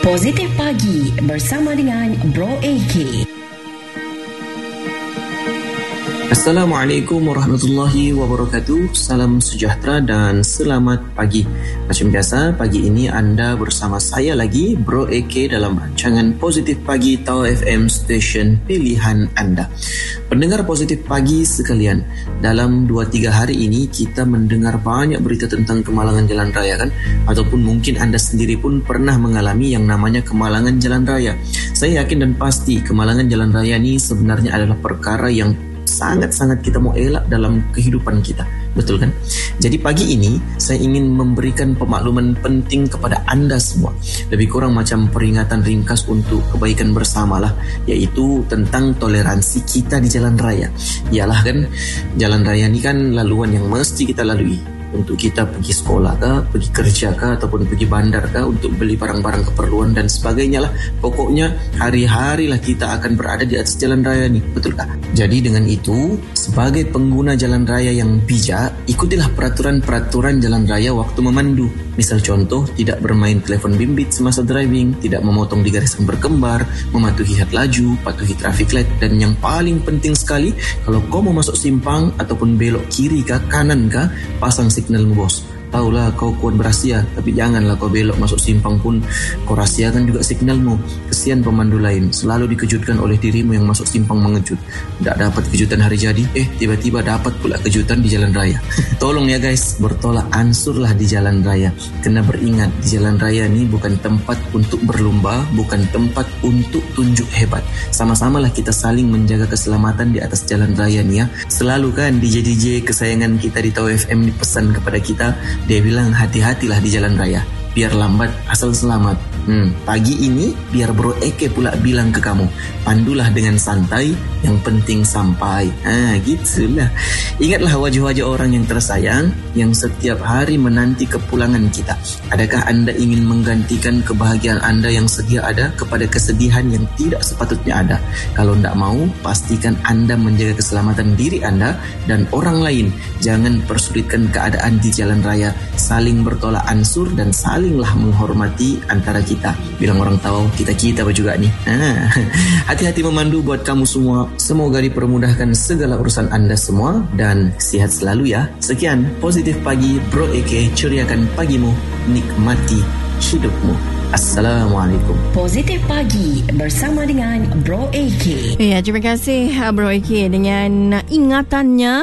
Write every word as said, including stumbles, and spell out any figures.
Positif Pagi bersama dengan Bro A K. Assalamualaikum warahmatullahi wabarakatuh. Salam sejahtera dan selamat pagi. Macam biasa, pagi ini anda bersama saya lagi, Bro A K, dalam rancangan Positif Pagi T A U F M Station Pilihan Anda. Pendengar Positif Pagi sekalian, dalam dua tiga hari ini kita mendengar banyak berita tentang kemalangan jalan raya kan? Ataupun mungkin anda sendiri pun pernah mengalami yang namanya kemalangan jalan raya. Saya yakin dan pasti kemalangan jalan raya ini sebenarnya adalah perkara yang sangat-sangat kita mau elak dalam kehidupan kita. Betul kan? Jadi pagi ini saya ingin memberikan pemakluman penting kepada anda semua. Lebih kurang macam peringatan ringkas untuk kebaikan bersama lah, yaitu tentang toleransi kita di jalan raya. Iyalah kan, jalan raya ni kan laluan yang mesti kita lalui untuk kita pergi sekolah kah, pergi kerja kah, ataupun pergi bandar kah, untuk beli barang-barang keperluan dan sebagainya lah. Pokoknya hari-hari lah kita akan berada di atas jalan raya ni, betul kah? Jadi dengan itu, sebagai pengguna jalan raya yang bijak, ikutilah peraturan-peraturan jalan raya waktu memandu. Misal contoh, tidak bermain telefon bimbit semasa driving, tidak memotong di garisan berkembar, mematuhi hat laju, patuhi traffic light, dan yang paling penting sekali, kalau kau mau masuk simpang ataupun belok kiri kah, kanan kah, pasang signalmu bos. Taulah kau kuat berahsia, tapi janganlah kau belok masuk simpang pun kau rahsiakan juga signalmu. Kesian pemandu lain selalu dikejutkan oleh dirimu yang masuk simpang mengejut. Tak dapat kejutan hari jadi, eh tiba-tiba dapat pula kejutan di jalan raya. Tolong ya guys, bertolak ansurlah di jalan raya. Kena beringat, di jalan raya ni bukan tempat untuk berlumba, bukan tempat untuk tunjuk hebat. Sama-samalah kita saling menjaga keselamatan di atas jalan raya ni ya. Selalu kan D J D J kesayangan kita di T A U F M ni pesan kepada kita, dia bilang hati-hatilah di jalan raya, biar lambat asal selamat. Hmm, pagi ini biar Bro Eke pula bilang ke kamu, pandulah dengan santai, yang penting sampai. Ah, gitulah. Ingatlah wajah-wajah orang yang tersayang, yang setiap hari menanti kepulangan kita. Adakah anda ingin menggantikan kebahagiaan anda yang sedia ada kepada kesedihan yang tidak sepatutnya ada? Kalau tidak mau, pastikan anda menjaga keselamatan diri anda dan orang lain. Jangan persulitkan keadaan di jalan raya. Saling bertolak ansur dan salinglah menghormati antara kita. Kita. Bilang orang tahu, kita-kita juga nih. Ah. Hati-hati memandu buat kamu semua. Semoga dipermudahkan segala urusan anda semua dan sihat selalu ya. Sekian, Positif Pagi Bro A K, ceriakan pagimu, nikmati hidupmu. Assalamualaikum. Positif Pagi bersama dengan Bro A K. Ya, terima kasih Bro A K dengan ingatannya.